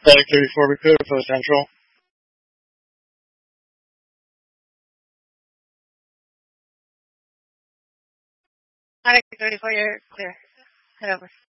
Static 34 recruiter for Central. Static 34, you're clear. Head over.